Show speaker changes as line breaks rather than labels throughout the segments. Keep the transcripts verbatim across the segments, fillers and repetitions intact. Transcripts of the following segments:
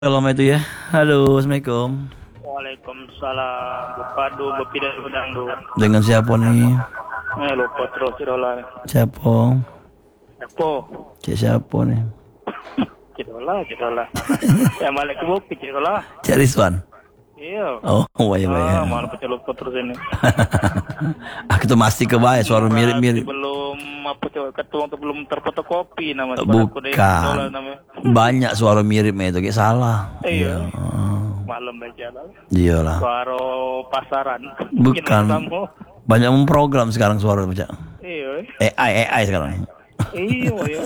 Kalau itu ya. Halo, Assalamualaikum.
Waalaikumsalam. Bupadu bepidah bedangdu.
Dengan siapa nih?
Eh lupa terus idola.
Siapa?
Apa?
Cik siapa nih?
Cidola, cidola. Yang balik ke bukit cidola.
Cik Rizwan.
Iya.
Oh, waya
Ah,
waya.
mana pecah lupa terus ini.
Aku tuh masih kebayang suara mirip-mirip.
Belum apa coba ketua tuh belum terfotokopi nama aku deh. Cidola
Bukan.
namanya.
Banyak suara miripnya itu, kayak salah.
Iya.
Oh.
Malam baca lah.
Iyalah.
Suara pasaran.
Bukan.
Kamu.
Banyak memprogram sekarang suara baca.
Iya.
A I A I sekarang.
Iya, iya.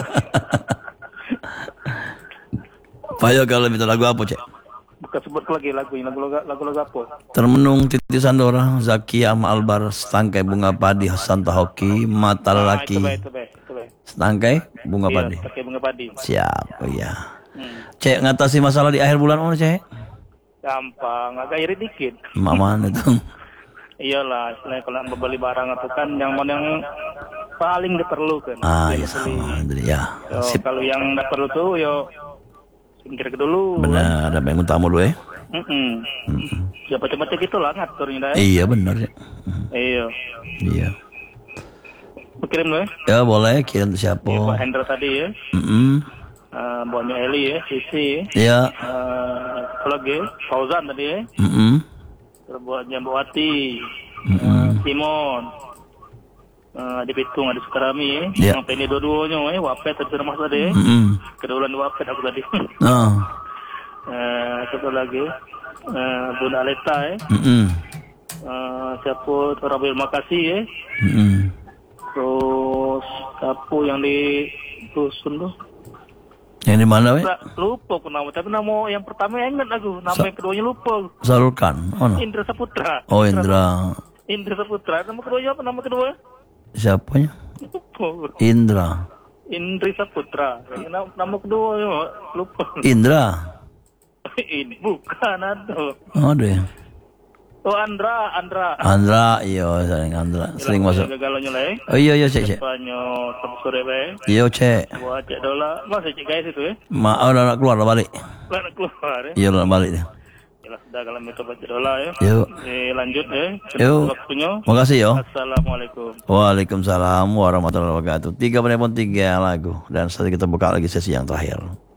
Payo kalau minta lagu apa, Cek?
Bukan sebut lagi lagunya, lagu-lagu lagu-lagu apa?
Termenung titisan Dora, Zakia Ama Albar, setangkai bunga padi Hasan Tahoki, mata
Ah,
lelaki.
itu baik, itu baik, itu baik.
Setangkai bunga
Iya,
padi.
pakai bunga padi.
Siap, oh iya.
Hmm.
Cek ngatasi masalah di akhir bulan mana, Cek?
Gampang, agak irit dikit.
Mak mana itu?
Iyalah, istilahnya kalau mau beli barang itu kan yang mana yang paling diperlukan.
Ah,
Dia
iya
beli.
sama. Jadi ya.
Yo,
Sip.
kalau yang nggak perlu tuh, yo singkir ke dulu.
Benar, ada yang utama dulu ya.
Mm Ya baca-baca gitu lah ngaturnya. Dah.
Iya benar ya.
Iya.
Iya.
Kirim loh ya.
Ya boleh kirim ke siapa?
Ya, Pak Hendra tadi ya.
Mm-mm.
Uh, Bonnya Eli ya, Sisi.
Ya.
Uh, lagi Fauzan tadi ya.
Mm-mm.
Terbuat Jambawati,
Mm-mm.
uh, Simon, uh, di Pitung ada Sukarami,
Ya.
yang ini dua-duanya, eh, Wapet tadi rumah tadi,
Mm-mm.
kedua Wapet aku tadi,
Oh.
uh, satu lagi, uh, Bunda Aleta, eh,
Mm-mm.
uh, siapa Rabil Makasih, eh,
Mm-mm.
terus siapa yang di Dusun tuh,
Yang di mana, we?
Nggak, lupa aku nama, tapi nama yang pertama yang ingat aku, nama
Sa-
yang keduanya lupa,
Salurkan. Oh no.
Indra Saputra.
Oh Indra.
Indra Saputra, nama keduanya apa? Nama kedua?
Siapanya?
Lupa.
Indra.
Indri Saputra. Nama, nama kedua ya, lupa.
Indra.
Ini bukan aduh.
Oh deh.
Oh Andra, Andra.
Andra, iya sering Andra, sering masuk.
Gagalnya lah. Eh.
Oh iya iya cek cek.
Banyak sabtu sore be.
Iya cek.
Buat cek dola. Masa cek guys itu eh.
Ma, oh, udah nak keluar udah balik.
Lah keluar eh.
Iya udah balik dia.
Jelas sudah kalau itu baca dola ya.
Yuk.
Eh, lanjut eh.
Yuk.
Waktunya.
Makasih yo.
Assalamualaikum.
Waalaikumsalam warahmatullahi wabarakatuh. Tiga penelpon tiga lagu dan setelah kita buka lagi sesi yang terakhir.